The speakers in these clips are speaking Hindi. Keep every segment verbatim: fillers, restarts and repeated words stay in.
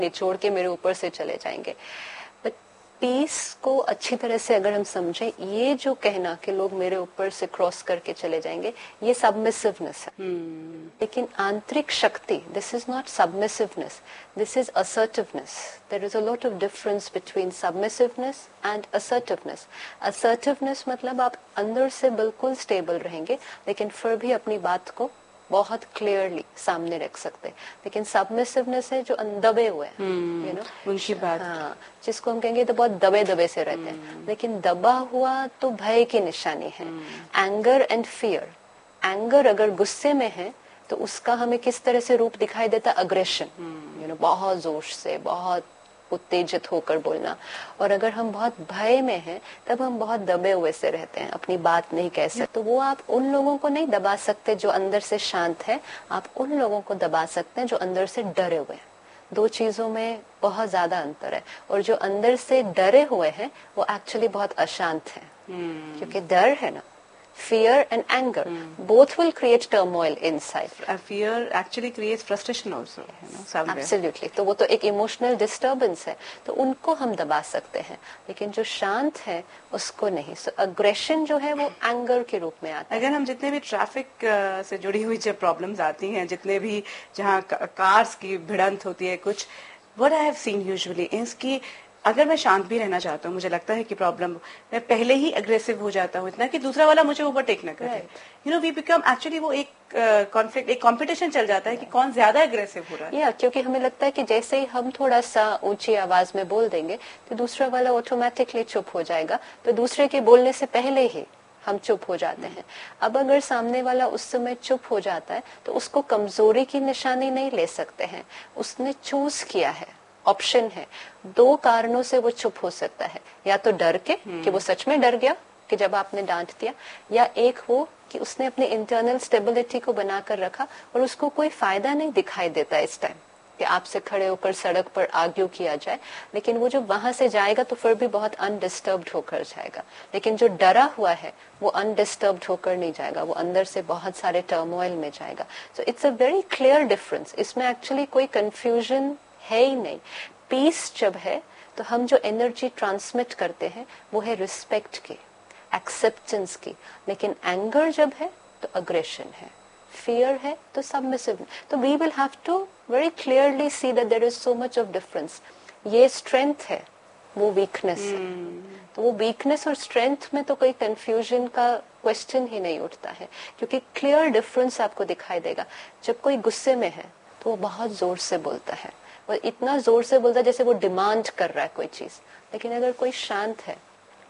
निचोड़ के मेरे ऊपर से चले जाएंगे। बट पीस को अच्छी तरह से अगर हम समझें, ये जो कहना कि लोग मेरे ऊपर से क्रॉस करके चले जाएंगे, ये सबमिसिवनेस है। hmm. लेकिन आंतरिक शक्ति, this is not सबमिसिवनेस, this is assertiveness. There is a lot of difference between सबमिसिवनेस and assertiveness. Assertiveness मतलब आप अंदर से बिल्कुल स्टेबल रहेंगे, लेकिन फिर भी अपनी बात को बहुत क्लियरली सामने रख सकते हैं। लेकिन सबमिसिवनेस है जो दबे हुए हैं, यू नो, उनकी बात, हाँ, जिसको हम कहेंगे तो बहुत दबे दबे से रहते हैं। लेकिन दबा हुआ तो भय की निशानी है। एंगर एंड फियर, एंगर अगर गुस्से में है तो उसका हमें किस तरह से रूप दिखाई देता? अग्रेशन, यू नो, बहुत जोर से, बहुत उत्तेजित होकर बोलना। और अगर हम बहुत भय में हैं तब हम बहुत दबे हुए से रहते हैं, अपनी बात नहीं कह सकते। तो वो आप उन लोगों को नहीं दबा सकते जो अंदर से शांत है, आप उन लोगों को दबा सकते हैं जो अंदर से डरे हुए हैं। दो चीजों में बहुत ज्यादा अंतर है। और जो अंदर से डरे हुए हैं वो एक्चुअली बहुत अशांत है। hmm. क्योंकि डर है ना, fear and anger, hmm. both will create turmoil inside. Uh, fear actually creates frustration also, yes. you know, somewhere. Absolutely. तो वो तो एक इमोशनल डिस्टर्बेंस है, तो उनको हम दबा सकते हैं, लेकिन जो शांत है उसको नहीं। सो so, अग्रेशन जो है वो एंगर के रूप में आता है। अगर हम जितने भी ट्रैफिक uh, से जुड़ी हुई जो प्रॉब्लम्स आती हैं, जितने भी जहाँ कार्स की भिड़ंत होती है, कुछ what I have seen usually is कि अगर मैं शांत भी रहना चाहता हूँ, मुझे लगता है कि प्रॉब्लम, मैं पहले ही अग्रेसिव हो जाता हूँ इतना कि दूसरा वाला मुझे ओवरटेक न करे। You know, we become actually, वो एक कॉन्फ्लिक्ट, uh, एक कंपटीशन चल जाता है कि कौन ज्यादा अग्रेसिव हो रहा है। या yeah, क्योंकि हमें लगता है कि जैसे ही हम थोड़ा सा ऊंची आवाज में बोल देंगे तो दूसरा वाला ऑटोमेटिकली चुप हो जाएगा, तो दूसरे के बोलने से पहले ही हम चुप हो जाते हैं। अब अगर सामने वाला उस समय चुप हो जाता है तो उसको कमजोरी की निशानी नहीं ले सकते हैं, उसने चूज किया है, ऑप्शन है। दो कारणों से वो चुप हो सकता है, या तो डर के कि वो सच में डर गया कि जब आपने डांट दिया, या एक वो कि उसने अपने इंटरनल स्टेबिलिटी को बनाकर रखा और उसको कोई फायदा नहीं दिखाई देता इस टाइम कि आपसे खड़े होकर सड़क पर आर्ग्यू किया जाए। लेकिन वो जो वहां से जाएगा तो फिर भी बहुत अनडिस्टर्ब्ड होकर जाएगा। लेकिन जो डरा हुआ है वो अनडिस्टर्ब्ड होकर नहीं जाएगा, वो अंदर से बहुत सारे टर्मोइल में जाएगा। So it's a very clear difference, इसमें एक्चुअली कोई कंफ्यूजन है ही नहीं। पीस जब है तो हम जो एनर्जी ट्रांसमिट करते हैं वो है रिस्पेक्ट की, एक्सेप्टेंस की। लेकिन एंगर जब है तो अग्रेशन है, फियर है तो सबमिसिव। तो we will have to very clearly see that there is so much of difference. ये स्ट्रेंथ है, वो वीकनेस hmm. है। तो वो वीकनेस और स्ट्रेंथ में तो कोई कंफ्यूजन का क्वेश्चन ही नहीं उठता है, क्योंकि क्लियर डिफरेंस आपको दिखाई देगा। जब कोई गुस्से में है तो वो बहुत जोर से बोलता है, और इतना जोर से बोलता है जैसे वो डिमांड कर रहा है कोई चीज। लेकिन अगर कोई शांत है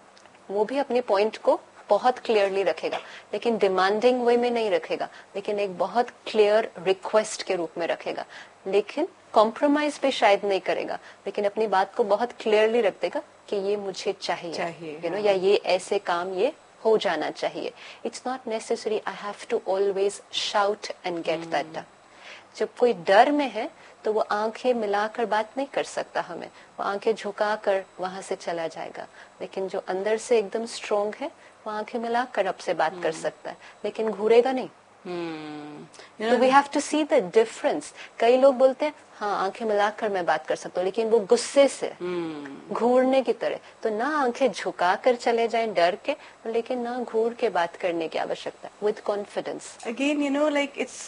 वो भी अपने पॉइंट को बहुत क्लियरली रखेगा, लेकिन डिमांडिंग वे में नहीं रखेगा, लेकिन एक बहुत क्लियर रिक्वेस्ट के रूप में रखेगा। लेकिन कॉम्प्रोमाइज भी शायद नहीं करेगा, लेकिन अपनी बात को बहुत क्लियरली रख देगा कि ये मुझे चाहिए, चाहिए यू नो, या ये ऐसे काम ये हो जाना चाहिए। It's not necessary I have to always shout and get that done. जब कोई डर में है तो वो आंखें मिलाकर बात नहीं कर सकता हमें, वो आंखें झुकाकर वहां से चला जाएगा। लेकिन जो अंदर से एकदम स्ट्रोंग है वो आंखें मिलाकर आपसे बात hmm. कर सकता है, लेकिन घूरेगा नहीं। hmm. तो we have to see the difference. कई लोग बोलते हैं हाँ आंखें मिलाकर मैं बात कर सकता हूँ, लेकिन वो गुस्से से hmm. घूरने की तरह। तो ना आंखें झुकाकर चले जाएं डर के, लेकिन ना घूर के बात करने की आवश्यकता, with confidence. Again you know, like it's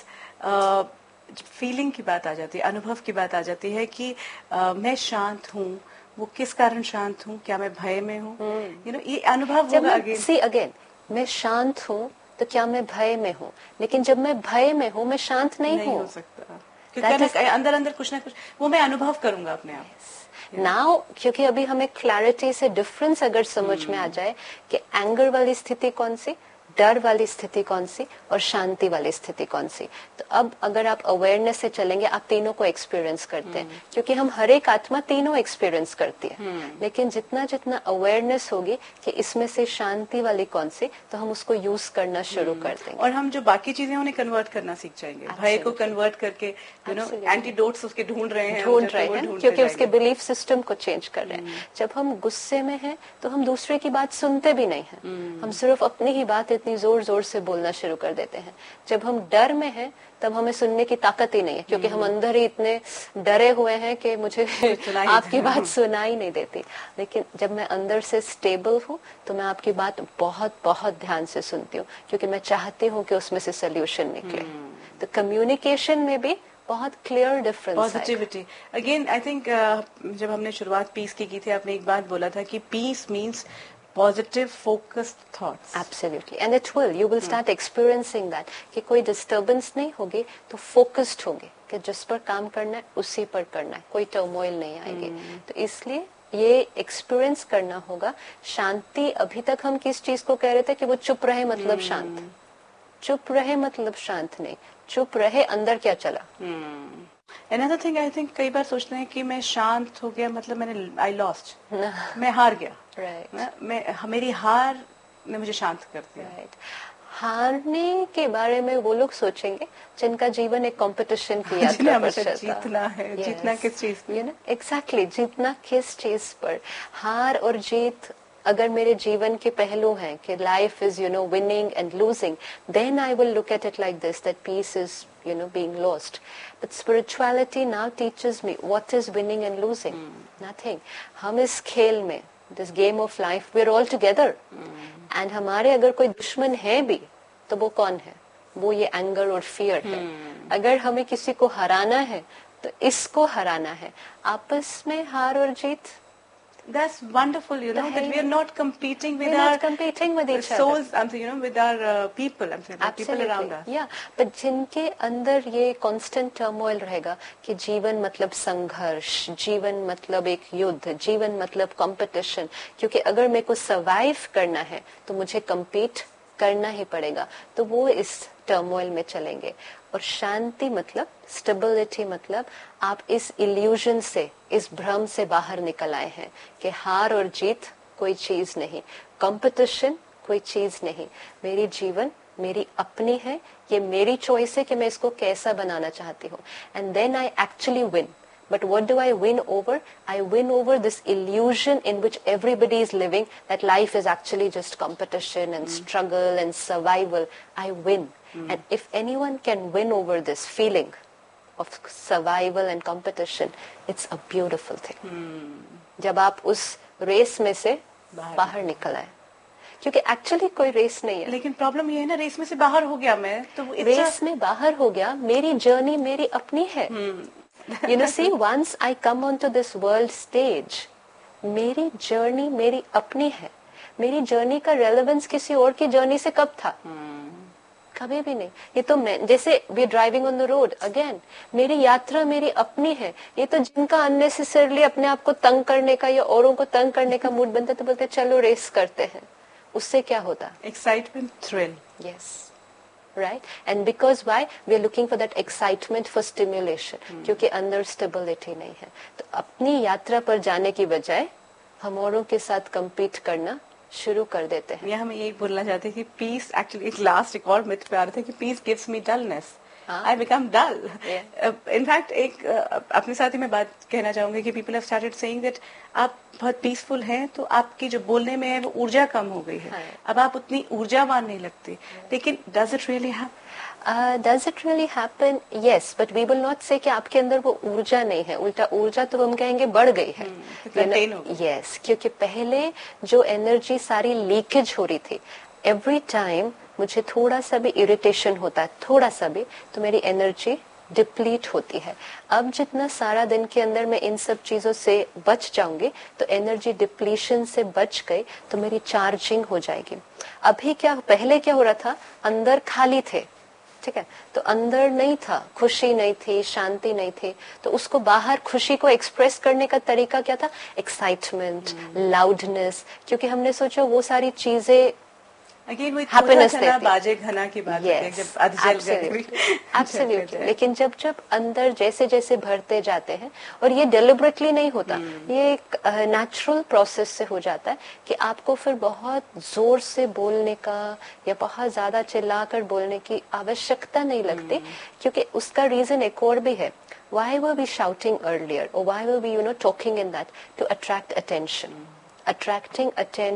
feeling की बात आ जाती है, अनुभव की बात आ जाती है कि uh, मैं शांत हूँ, वो किस कारण शांत हूँ, क्या मैं भय में हूँ, यू नो, ये अनुभव होगा। अगेन सी अगेन मैं शांत हूँ तो क्या मैं भय में हूँ, लेकिन जब मैं भय में हूँ मैं शांत नहीं, नहीं हो सकता, क्योंकि is... अंदर अंदर कुछ ना कुछ वो मैं अनुभव करूंगा अपने आप। yes. Now yeah. क्योंकि अभी हमें क्लैरिटी से डिफरेंस अगर समझ hmm. में आ जाए कि एंगर वाली स्थिति कौन सी, डर वाली स्थिति कौन सी, और शांति वाली स्थिति कौन सी, तो अब अगर आप अवेयरनेस से चलेंगे आप तीनों को एक्सपीरियंस करते हैं। hmm. क्योंकि हम हर एक आत्मा तीनों एक्सपीरियंस करती है। hmm. लेकिन जितना जितना अवेयरनेस होगी कि इसमें से शांति वाली कौन सी, तो हम उसको यूज करना शुरू hmm. कर देंगे, और हम जो बाकी चीजें उन्हें कन्वर्ट करना सीख जाएंगे। भय को कन्वर्ट करके यू नो एंटीडोट्स उसके ढूंढ रहे हैं ढूंढ रहे हैं क्योंकि उसके बिलीफ सिस्टम को चेंज कर रहे हैं। जब हम गुस्से में हैं तो हम दूसरे की बात सुनते भी नहीं है, हम सिर्फ अपनी ही बात इतनी जोर जोर से बोलना शुरू कर देते हैं। जब हम डर में हैं तब हमें सुनने की ताकत ही नहीं है, क्योंकि हम अंदर ही इतने डरे हुए हैं कि मुझे आपकी बात सुनाई नहीं देती। लेकिन जब मैं अंदर से स्टेबल हूँ तो मैं आपकी बात बहुत बहुत ध्यान से सुनती हूँ, क्योंकि मैं चाहती हूँ कि उसमें से सोल्यूशन निकले। तो कम्युनिकेशन में भी बहुत क्लियर डिफरेंस है। पॉजिटिविटी अगेन आई थिंक जब हमने शुरुआत पीस की की थी, आपने एक बात बोला था कि piece means positive focused thoughts. Absolutely, and it will. You will start experiencing that कि कोई disturbance नहीं होगी तो focused होंगे कि जिस पर काम करना है उसी पर करना है, कोई turmoil नहीं आएगी। hmm. तो इसलिए ये एक्सपीरियंस करना होगा। शांति, अभी तक हम किस चीज को कह रहे थे कि वो चुप रहे मतलब hmm. शांत, चुप रहे मतलब शांत नहीं, चुप रहे अंदर क्या चला। hmm. Another thing I think कई बार सोचते हैं कि मैं शांत हो गया मतलब मैंने I lost, मैं हार गया। right. मैं मेरी हार ने मुझे शांत कर दिया। right. हारने के बारे में वो लोग सोचेंगे जिनका जीवन एक कंपटीशन की यात्रा पर चलता है। जीतना है। yes. जीतना किस चीज पर? you know, exactly, जीतना किस चीज पर। हार और जीत अगर मेरे जीवन के पहलू हैं कि life is you know winning and losing, then I will look at it like this, that piece is you know being lost. But spirituality now teaches me what is winning and losing. hmm. Nothing. हम इस खेल में, this game of life, we're all together. hmm. and हमारे अगर कोई दुश्मन है भी तो वो कौन है? वो ये एंगर और फियर hmm. है। अगर हमें किसी को हराना है तो इसको हराना है। आपस में हार और जीत, that's wonderful, you know, that we are not competing with we're our not competing with each souls, other. I'm saying, you know, with our uh, people, I'm saying, the people around us. Yeah, but जिनके अंदर ये constant turmoil रहेगा कि जीवन मतलब संघर्ष, जीवन मतलब एक युद्ध, जीवन मतलब competition, क्योंकि अगर मेरे को survive करना है तो मुझे compete करना ही पड़ेगा, तो वो इस टर्मोइल में चलेंगे। और शांति मतलब, स्टेबिलिटी मतलब आप इस इल्यूजन से, इस भ्रम से बाहर निकल आए हैं कि हार और जीत कोई चीज नहीं, कंपटीशन कोई चीज नहीं, मेरी जीवन मेरी अपनी है, ये मेरी चॉइस है कि मैं इसको कैसा बनाना चाहती हूँ। And then I actually win. But what do I win over? I win over this illusion in which everybody is living, that life is actually just competition and mm. struggle and survival. I win. Mm. And if anyone can win over this feeling of survival and competition, it's a beautiful thing. Mm. जब आप उस रेस में से बाहर, बाहर निकल आए, क्योंकि एक्चुअली कोई रेस नहीं है। लेकिन प्रॉब्लम ये है ना, रेस में से बाहर हो गया मैं तो रेस में बाहर हो गया, मेरी जर्नी मेरी अपनी है। hmm. You know, see, once I come onto this world stage, मेरी जर्नी मेरी अपनी है। मेरी जर्नी का रेलेवेंस किसी और की जर्नी से कब था? hmm. कभी भी नहीं। ये तो मैं, जैसे we driving on the road, again मेरी यात्रा मेरी अपनी है। ये तो जिनका अननेसेसरली अपने आप को तंग करने का या औरों को तंग करने का मूड बनता है तो बोलते चलो रेस करते हैं, उससे क्या होता? Excitement, thrill. Yes, right? And because why? We are looking for that excitement for stimulation. hmm. क्योंकि अंदर stability नहीं है। तो अपनी यात्रा पर जाने की बजाय हम औरों के साथ compete करना शुरू कर देते हैं। यहाँ मैं यही बोलना चाहती हूँ कि पीस एक्चुअली एक लास्ट एक और मिथ पे आ रहे थे कि piece gives me dullness, I become dull. In fact एक अपने साथ ही मैं बात कहना चाहूंगी कि people have started saying that आप बहुत पीसफुल हैं तो आपकी जो बोलने में है वो ऊर्जा कम हो गई है। हाँ. अब आप उतनी ऊर्जावान नहीं लगती। लेकिन does it really happen? Does it really happen? Yes, but we will not से कि आपके अंदर वो ऊर्जा नहीं है, उल्टा ऊर्जा तो हम कहेंगे बढ़ गई है। यस, क्योंकि पहले जो एनर्जी सारी लीकेज हो रही थी, एवरी टाइम मुझे थोड़ा सा भी इरिटेशन होता है, थोड़ा सा भी, तो मेरी एनर्जी डिप्लीट होती है। अब जितना सारा दिन के अंदर मैं इन सब चीजों से बच जाऊंगी तो एनर्जी डिप्लीशन से बच गई तो मेरी चार्जिंग हो जाएगी। अभी क्या, पहले क्या हो रहा था, अंदर खाली थे, ठीक है, तो अंदर नहीं था, खुशी नहीं थी, शांति नहीं थी, तो उसको बाहर खुशी को एक्सप्रेस करने का तरीका क्या था? एक्साइटमेंट, लाउडनेस, क्योंकि हमने सोचा वो सारी चीजें अगेन वही हैप्पीनेस देती है। बाजे घना की बात है, जब अधजल गए। एब्सोल्युटली। लेकिन जब जब अंदर जैसे जैसे भरते जाते हैं, और ये डेलिबरेटली नहीं होता, hmm. ये एक नेचुरल uh, प्रोसेस से हो जाता है कि आपको फिर बहुत जोर से बोलने का या बहुत ज्यादा चिल्लाकर बोलने की आवश्यकता नहीं लगती, hmm. क्योंकि उसका रीजन एक और भी है। Why were we shouting earlier, or why were we, you know, talking in that? To attract attention. Hmm. Attracting attention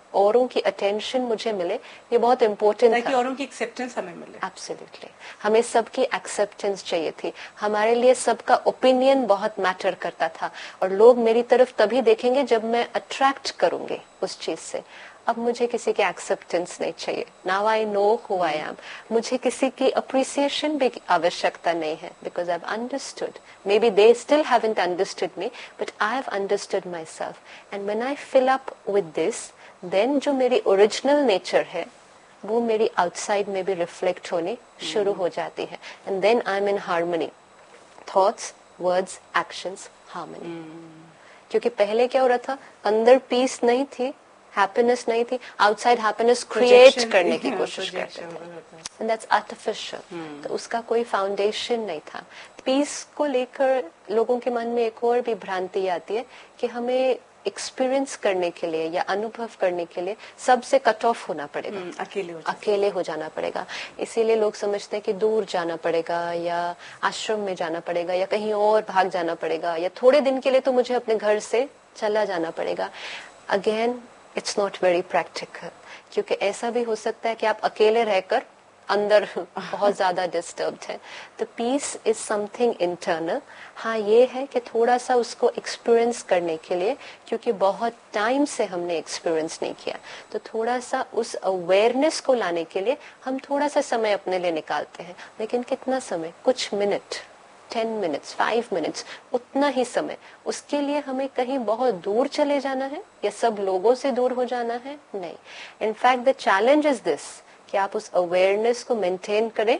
औरों की अटेंशन मुझे मिले, ये बहुत इम्पोर्टेंट था, ताकि औरों की एक्सेप्टेंस हमें मिले। एब्सोल्युटली, हमें सबकी एक्सेप्टेंस चाहिए थी, हमारे लिए सबका ओपिनियन बहुत मैटर करता था, और लोग मेरी तरफ तभी देखेंगे जब मैं अट्रैक्ट करूंगी उस चीज से। अब मुझे किसी की एक्सेप्टेंस नहीं चाहिए, now I know who I am, मुझे किसी की अप्रिसिएशन भी आवश्यकता नहीं है, because I have understood, may be they still haven't understood me, but I have understood my self, and when I fill up with this, then जो मेरी ओरिजिनल नेचर है वो मेरी आउटसाइड में भी रिफ्लेक्ट होने शुरू हो जाती है, and then I am in harmony, thoughts, words, actions, harmony. क्योंकि पहले क्या हो रहा था, अंदर पीस नहीं थी, हैप्पीनेस नहीं थी, आउटसाइड हैप्पीनेस क्रिएट करने की कोशिश करते थे, एंड दैट्स आर्टिफिशियल। तो उसका कोई फाउंडेशन नहीं था। पीस को लेकर लोगों के मन में एक और भी भ्रांति आती है कि हमें एक्सपीरियंस करने के लिए या अनुभव करने के लिए सबसे कट ऑफ होना पड़ेगा, अकेले हो अकेले हो जाना पड़ेगा। इसीलिए लोग समझते हैं कि दूर जाना पड़ेगा, या आश्रम में जाना पड़ेगा, या कहीं और भाग जाना पड़ेगा, या थोड़े दिन के लिए तो मुझे अपने घर से चला जाना पड़ेगा। Again it's not very practical, क्योंकि ऐसा भी हो सकता है कि आप अकेले रहकर अंदर बहुत ज्यादा डिस्टर्ब्ड है। तो पीस इज समथिंग इंटरनल। हाँ, ये है कि थोड़ा सा उसको एक्सपीरियंस करने के लिए, क्योंकि बहुत टाइम से हमने एक्सपीरियंस नहीं किया, तो थोड़ा सा उस अवेयरनेस को लाने के लिए हम थोड़ा सा समय अपने लिए निकालते हैं। लेकिन कितना समय? कुछ minute, ten minutes, five minutes, उतना ही समय। उसके लिए हमें कहीं बहुत दूर चले जाना है या सब लोगों से दूर हो जाना है? नहीं। In fact the challenge is this कि आप उस अवेयरनेस को मेंटेन करें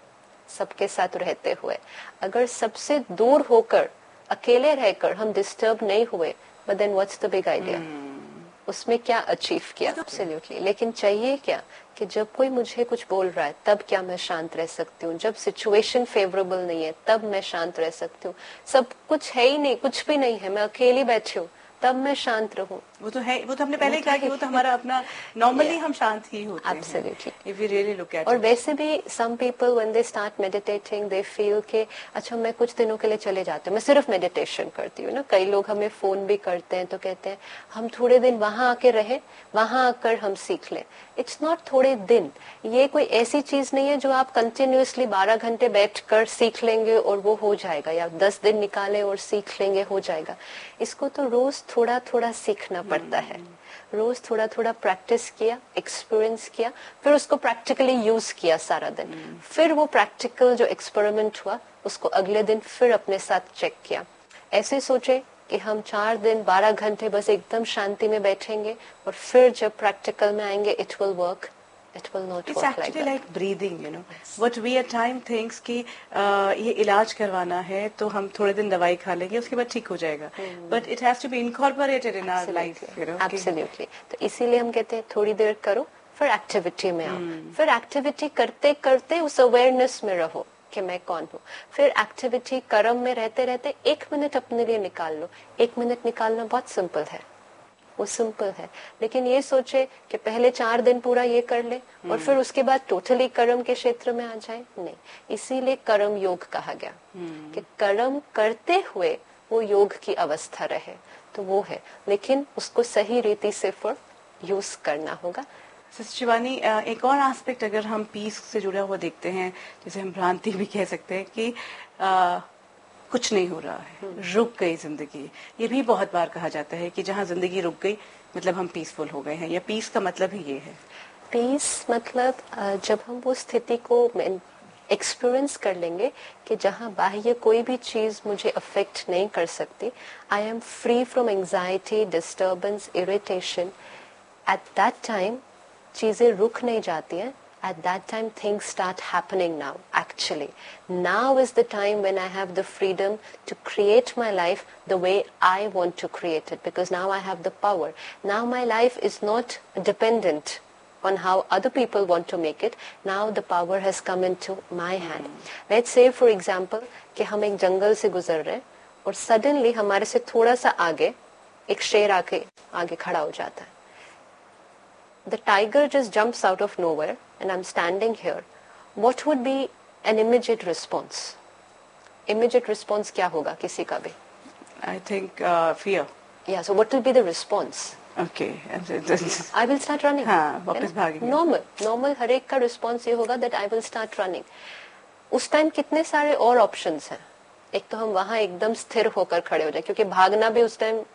सबके साथ रहते हुए। अगर सबसे दूर होकर, अकेले रहकर हम डिस्टर्ब नहीं हुए, but then what's the big idea? उसमें क्या अचीव किया? एब्सोल्युटली। लेकिन चाहिए क्या कि जब कोई मुझे कुछ बोल रहा है तब क्या मैं शांत रह सकती हूँ, जब सिचुएशन फेवरेबल नहीं है तब मैं शांत रह सकती हूँ, सब कुछ है ही नहीं, कुछ भी नहीं है, मैं अकेली बैठी हूँ, तब मैं शांत रहूं। वो तो है, वो तो हमने पहले ही कहा कि वो तो हमारा अपना नॉर्मली yeah. हम शांत ही होते हैं। Absolutely. If we really look at और it. वैसे भी some people when they start meditating they feel कि अच्छा मैं कुछ दिनों के लिए चले जाते हूँ, मैं सिर्फ मेडिटेशन करती हूँ ना। कई लोग हमें फोन भी करते हैं तो कहते हैं हम थोड़े दिन वहां आके रहे, वहां आकर हम सीख लें। इट्स नॉट थोड़े दिन, ये कोई ऐसी चीज नहीं है जो आप कंटिन्यूअसली बारह घंटे बैठ कर सीख लेंगे और वो हो जाएगा, या दस दिन निकाले और सीख लेंगे हो जाएगा। इसको तो रोज थोड़ा थोड़ा सीखना पड़ता है, रोज थोड़ा थोड़ा प्रैक्टिस किया, एक्सपीरियंस किया, फिर उसको प्रैक्टिकली यूज किया सारा दिन, फिर वो प्रैक्टिकल जो एक्सपेरिमेंट हुआ उसको अगले दिन फिर अपने साथ चेक किया। ऐसे सोचे कि हम चार दिन बारह घंटे बस एकदम शांति में बैठेंगे और फिर जब प्रैक्टिकल में आएंगे it will work, it will not It's work like actually that. like breathing, you know. What we at time thinks कि uh, ये इलाज करवाना है तो हम थोड़े दिन दवाई खा लेंगे उसके बाद ठीक हो जाएगा. hmm. But it has to be incorporated in Absolutely. our life, you know. Absolutely. तो इसीलिए हम कहते हैं थोड़ी देर करो फिर एक्टिविटी में आओ, hmm. फिर एक्टिविटी करते करते उस अवेयरनेस में रहो कि मैं कौन हूँ। फिर एक्टिविटी कर्म में रहते रहते एक मिनट अपने लिए निकाल लो। एक मिनट निकालना बहुत सिंपल है, वो सिंपल है, लेकिन ये सोचे कि पहले चार दिन पूरा ये कर ले और फिर उसके बाद टोटली कर्म के क्षेत्र में आ जाए, नहीं। इसीलिए कर्म योग कहा गया कि कर्म करते हुए वो योग की अवस्था रहे, तो वो है, लेकिन उसको सही रीति से फिर यूज करना होगा। शिवानी, एक और एस्पेक्ट अगर हम पीस से जुड़ा हुआ देखते हैं, जैसे हम भ्रांति भी कह सकते हैं कि आ, कुछ नहीं हो रहा है, रुक गई जिंदगी, ये भी बहुत बार कहा जाता है कि जहाँ जिंदगी रुक गई मतलब हम पीसफुल हो गए हैं, या पीस का मतलब ही ये है। पीस मतलब जब हम वो स्थिति को एक्सपीरियंस कर लेंगे कि जहाँ बाह्य कोई भी चीज मुझे अफेक्ट नहीं कर सकती, I am free from anxiety, disturbance, irritation, at that time चीजें रुक नहीं जाती हैं। At that time things start happening now. Actually, now is the time when I have the freedom to create my life the way I want to create it, because now I have the power. Now my life is not dependent on how other people want to make it. Now the power has come into my hand. Let's say for example कि हम एक जंगल से गुजर रहे हैं और suddenly हमारे से थोड़ा सा आगे एक शेर आके आगे खड़ा हो जाता है। The tiger just jumps out of nowhere and I'm standing here. What would be an immediate response? Immediate response क्या होगा किसी का भी? I think uh, fear. Yeah, so what will be the response? Okay, I will start running. हाँ, वापस भागेंगे। नॉर्मल नॉर्मल हर एक का रिस्पॉन्स ये होगा that I will start running. उस टाइम कितने सारे और ऑप्शंस हैं। एक तो हम वहां एकदम स्थिर होकर खड़े हो जाए, क्योंकि भागना भी उस टाइम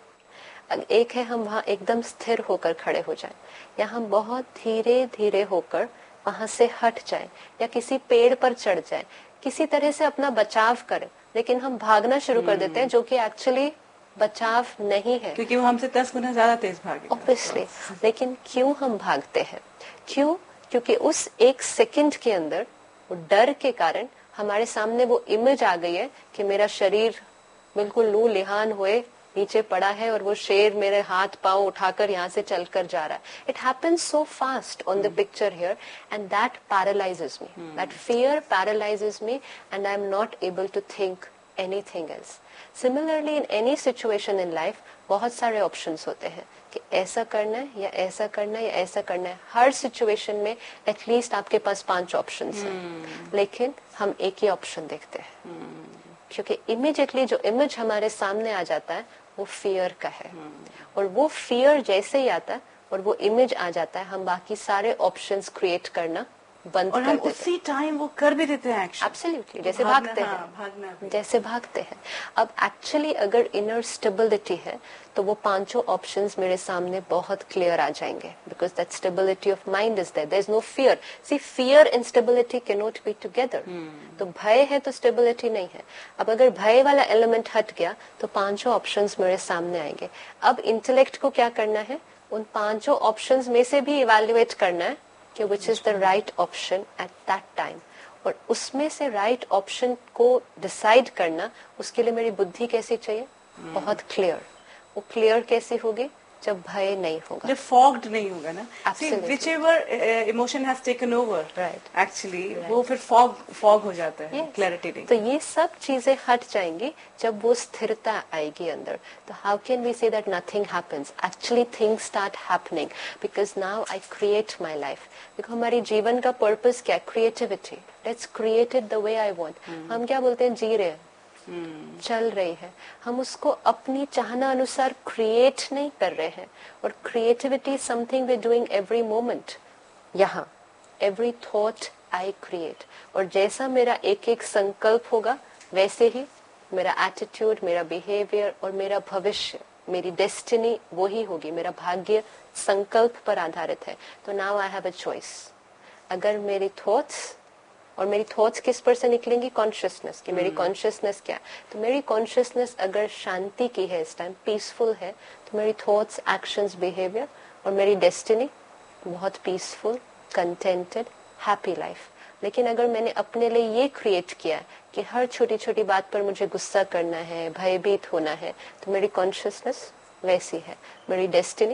एक है, हम वहां एकदम स्थिर होकर खड़े हो जाए, या हम बहुत धीरे धीरे होकर वहां से हट जाए, या किसी पेड़ पर चढ़ जाए, किसी तरह से अपना बचाव करें। लेकिन हम भागना शुरू कर देते हैं, जो कि एक्चुअली बचाव नहीं है, क्योंकि वो हमसे दस गुना ज्यादा तेज भागे ऑब्वियसली। लेकिन क्यों हम भागते हैं? क्यों? क्योंकि उस एक सेकंड के अंदर वो डर के कारण हमारे सामने वो इमेज आ गई है कि मेरा शरीर बिल्कुल लू लिहान हुए नीचे पड़ा है और वो शेर मेरे हाथ पांव उठाकर यहाँ से चलकर जा रहा है। It happens so fast on the picture here, and that paralyses me, that fear paralyses me, and I am not able to think anything else. Similarly in any situation in life बहुत सारे ऑप्शंस होते हैं कि ऐसा करना है या ऐसा करना है या ऐसा करना है। हर सिचुएशन में एटलीस्ट आपके पास पांच ऑप्शंस हैं, hmm. लेकिन हम एक ही ऑप्शन देखते हैं, hmm. क्योंकि इमीडिएटली जो इमेज हमारे सामने आ जाता है वो फियर का है, hmm. और वो फियर जैसे ही आता है और वो इमेज आ जाता है, हम बाकी सारे ऑप्शंस क्रिएट करना बंद और कर हम देते उसी टाइम वो कर भी देते हैं एक्शन। एब्सोल्युटली, जैसे भागना, भागते हाँ, हैं, भागना जैसे भागते हैं। अब एक्चुअली अगर इनर स्टेबिलिटी है तो वो पांचों ऑप्शंस मेरे सामने बहुत क्लियर आ जाएंगे, because that stability of mind is there, there is no fear. C, fear and stability can not be together. तो भय है तो स्टेबिलिटी नहीं है। अब अगर भय वाला एलिमेंट हट गया तो पांचों ऑप्शंस मेरे सामने आएंगे। अब इंटेलेक्ट को क्या करना है? उन पांचों ऑप्शंस में से भी इवेल्युएट करना है कि which is the right option at that time, और उसमें से राइट right ऑप्शन को डिसाइड करना, उसके लिए मेरी बुद्धि कैसी चाहिए? hmm. बहुत क्लियर। वो क्लियर कैसी होगी? जब भय नहीं होगा, जब फॉग्ड नहीं होगा ना। Absolutely. Which ever emotion has taken over, right, actually वो फिर फॉग फॉग हो जाता है, yes. क्लैरिटी नहीं। तो ये सब चीजें हट जाएंगी जब वो स्थिरता आएगी अंदर। तो how can we say that nothing happens? Actually things start happening, because now I create my life. देखो हमारी जीवन का पर्पस क्या है? Creativity. Let's create it the way I want. हम क्या बोलते हैं? जी रहे हैं, Hmm. चल रही है। हम उसको अपनी चाहना अनुसार क्रिएट नहीं कर रहे हैं। और creativity something we doing every moment. यहाँ एवरी थॉट आई क्रिएट, और जैसा मेरा एक एक संकल्प होगा वैसे ही मेरा एटीट्यूड, मेरा बिहेवियर और मेरा भविष्य, मेरी डेस्टिनी वो ही होगी। मेरा भाग्य संकल्प पर आधारित है। तो now I have a choice. अगर मेरी थॉट्स, और मेरी थॉट्स किस पर से निकलेंगी? कॉन्शियसनेस की। मेरी कॉन्शियसनेस क्या? तो मेरी कॉन्शियसनेस अगर शांति की है, इस टाइम पीसफुल है, तो मेरी थॉट्स, एक्शंस, बिहेवियर और मेरी डेस्टिनी बहुत पीसफुल, कंटेंटेड, हैप्पी लाइफ। लेकिन अगर मैंने अपने लिए ये क्रिएट किया कि हर छोटी छोटी बात पर मुझे गुस्सा करना है, भयभीत होना है, तो मेरी कॉन्शियसनेस वैसी है। मेरी डेस्टिनी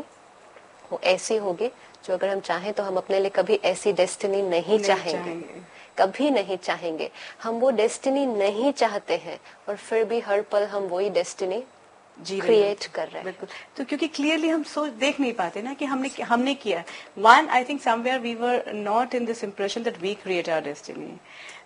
वो ऐसी होगी जो अगर हम चाहें तो हम अपने लिए कभी ऐसी डेस्टिनी नहीं, नहीं चाहेंगे, चाहेंगे। कभी नहीं चाहेंगे। हम वो डेस्टिनी नहीं चाहते हैं और फिर भी हर पल हम वही डेस्टिनी क्रिएट कर रहे हैं। बिल्कुल। तो क्योंकि क्लियरली हम सोच देख नहीं पाते ना कि हमने हमने किया। One, I think somewhere we were not in this impression that we create our destiny.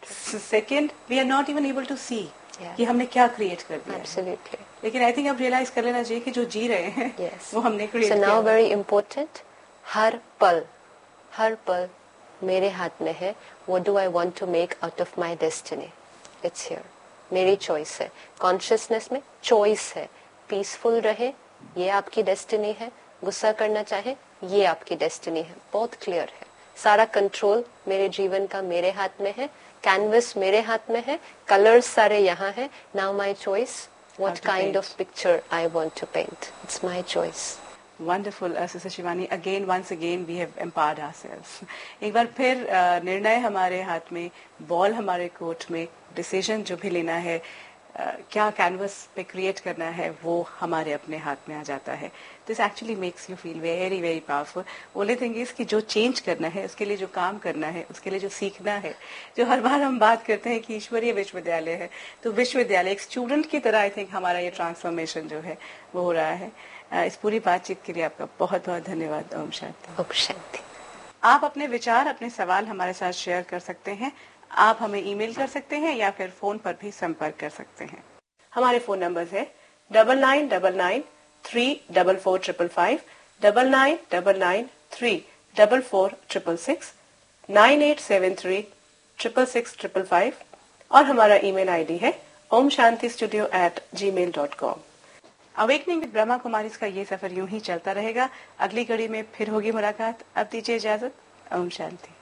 Second, we are not even able to सी कि हमने क्या क्रिएट कर दिया। एब्सोल्युटली। लेकिन आई थिंक अब रियलाइज कर लेना चाहिए कि जो जी रहे हैं yes. वो हमने क्रिएट किया। सो नाउ वेरी इंपॉर्टेंट, हर पल हर पल मेरे हाथ में है। What do I want to make out of my destiny? It's here. मेरी चॉइस है। कॉन्शियसनेस में चॉइस है। पीसफुल रहे, ये आपकी डेस्टिनी है। गुस्सा करना चाहे, ये आपकी डेस्टिनी है। बहुत क्लियर है। सारा कंट्रोल मेरे जीवन का मेरे हाथ में है। कैनवस मेरे हाथ में है। कलर्स सारे यहाँ है। Now my choice, what kind of picture I want to paint. It's my choice. Wonderful, uh, Sister Shivani. Again, once again, we have empowered ourselves. एक बार फिर uh, निर्णय हमारे हाथ में, बॉल हमारे कोर्ट में, डिसीजन जो भी लेना है, uh, क्या कैनवस पे क्रिएट करना है, वो हमारे अपने हाथ में आ जाता है. This actually makes you feel very very powerful. Only thing is कि जो चेंज करना है, उसके लिए जो काम करना है, उसके लिए जो सीखना है, जो हर बार हम बात करते हैं कि ईश्वरीय विश्वविद्यालय है, तो विश्वविद्यालय एक स्टूडेंट की तरह आई थिंक हमारा ये ट्रांसफॉर्मेशन जो है वो हो रहा है. इस पूरी बातचीत के लिए आपका बहुत बहुत धन्यवाद. ओम शांति. ओम शांति. आप अपने विचार, अपने सवाल हमारे साथ शेयर कर सकते हैं. आप हमें ईमेल कर सकते हैं या फिर फोन पर भी संपर्क कर सकते हैं. हमारे फोन नंबर है double nine double nine three double four triple five, double nine double nine three double four triple six, nine eight seven three triple six triple five और हमारा ईमेल आईडी है Om Shanti studio eight ji mail dot com. Awakening with Brahma Kumari का ये सफर यूं ही चलता रहेगा। अगली कड़ी में फिर होगी मुलाकात। अब दीजिए इजाजत। ओम शांति।